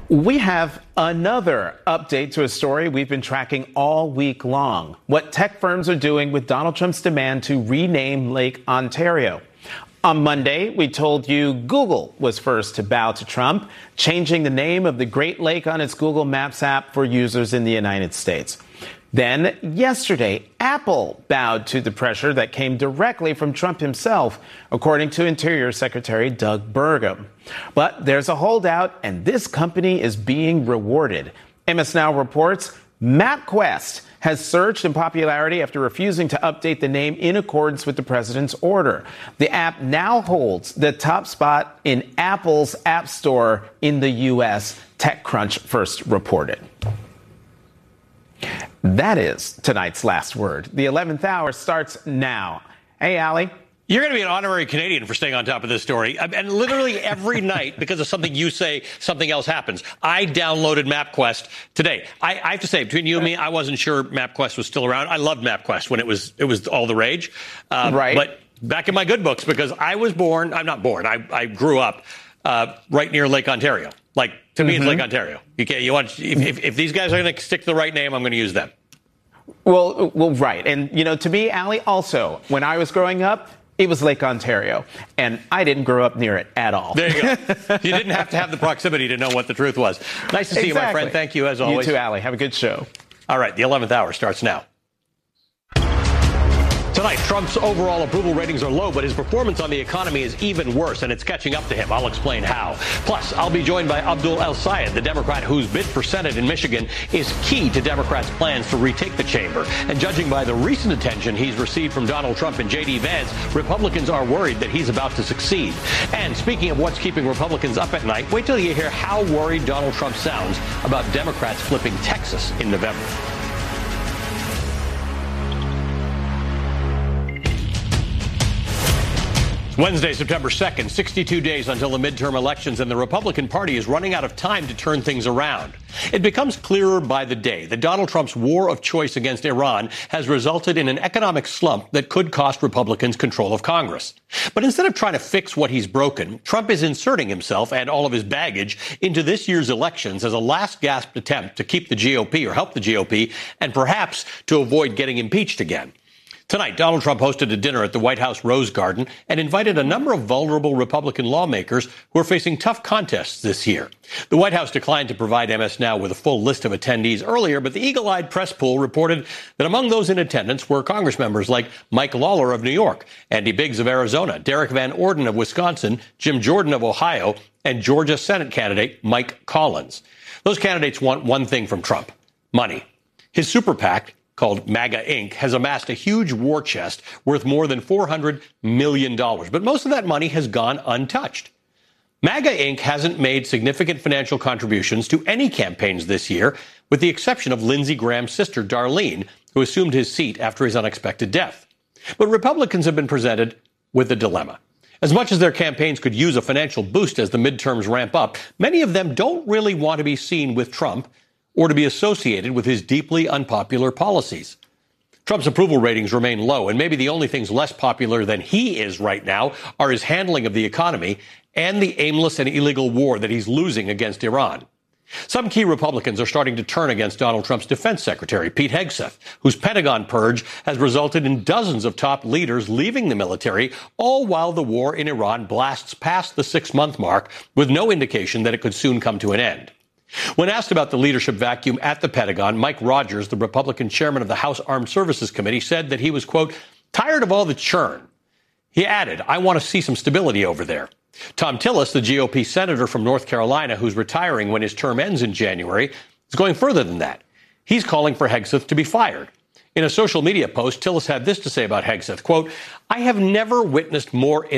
We have another update to a story we've been tracking all week long. What tech firms are doing with Donald Trump's demand to rename Lake Ontario. On Monday, we told you Google was first to bow to Trump, changing the name of the Great Lake on its Google Maps app for users in the United States. Then, yesterday, Apple bowed to the pressure that came directly from Trump himself, according to Interior Secretary Doug Burgum. But there's a holdout, and this company is being rewarded. MS Now reports MapQuest has surged in popularity after refusing to update the name in accordance with the president's order. The app now holds the top spot in Apple's App Store in the U.S., TechCrunch first reported. That is tonight's last word. The 11th hour starts now. Hey, Allie. You're going to be an honorary Canadian for staying on top of this story. And literally every night, because of something you say, something else happens. I downloaded MapQuest today. I have to say, between you and me, I wasn't sure MapQuest was still around. I loved MapQuest when it was all the rage. Right. But back in my good books, because I'm not born. I grew up right near Lake Ontario. Like, to me, it's Lake Ontario. If these guys are going to stick to the right name, I'm going to use them. Well, right. And, to me, Allie, also, when I was growing up, it was Lake Ontario, and I didn't grow up near it at all. There you go. You didn't have to have the proximity to know what the truth was. Nice to see you, my friend. Thank you, as always. You too, Allie. Have a good show. All right, the 11th hour starts now. Tonight, Trump's overall approval ratings are low, but his performance on the economy is even worse, and it's catching up to him. I'll explain how. Plus, I'll be joined by Abdul El-Sayed, the Democrat whose bid for Senate in Michigan is key to Democrats' plans to retake the chamber. And judging by the recent attention he's received from Donald Trump and J.D. Vance, Republicans are worried that he's about to succeed. And speaking of what's keeping Republicans up at night, wait till you hear how worried Donald Trump sounds about Democrats flipping Texas in November. Wednesday, September 2nd, 62 days until the midterm elections, and the Republican Party is running out of time to turn things around. It becomes clearer by the day that Donald Trump's war of choice against Iran has resulted in an economic slump that could cost Republicans control of Congress. But instead of trying to fix what he's broken, Trump is inserting himself and all of his baggage into this year's elections as a last-gasp attempt to keep the GOP or help the GOP and perhaps to avoid getting impeached again. Tonight, Donald Trump hosted a dinner at the White House Rose Garden and invited a number of vulnerable Republican lawmakers who are facing tough contests this year. The White House declined to provide MS Now with a full list of attendees earlier, but the eagle-eyed press pool reported that among those in attendance were Congress members like Mike Lawler of New York, Andy Biggs of Arizona, Derek Van Orden of Wisconsin, Jim Jordan of Ohio, and Georgia Senate candidate Mike Collins. Those candidates want one thing from Trump: money. His super PAC, called MAGA Inc., has amassed a huge war chest worth more than $400 million. But most of that money has gone untouched. MAGA Inc. hasn't made significant financial contributions to any campaigns this year, with the exception of Lindsey Graham's sister, Darlene, who assumed his seat after his unexpected death. But Republicans have been presented with a dilemma. As much as their campaigns could use a financial boost as the midterms ramp up, many of them don't really want to be seen with Trump or to be associated with his deeply unpopular policies. Trump's approval ratings remain low, and maybe the only things less popular than he is right now are his handling of the economy and the aimless and illegal war that he's losing against Iran. Some key Republicans are starting to turn against Donald Trump's defense secretary, Pete Hegseth, whose Pentagon purge has resulted in dozens of top leaders leaving the military, all while the war in Iran blasts past the 6-month mark with no indication that it could soon come to an end. When asked about the leadership vacuum at the Pentagon, Mike Rogers, the Republican chairman of the House Armed Services Committee, said that he was, quote, tired of all the churn. He added, I want to see some stability over there. Tom Tillis, the GOP senator from North Carolina, who's retiring when his term ends in January, is going further than that. He's calling for Hegseth to be fired. In a social media post, Tillis had this to say about Hegseth, quote, I have never witnessed more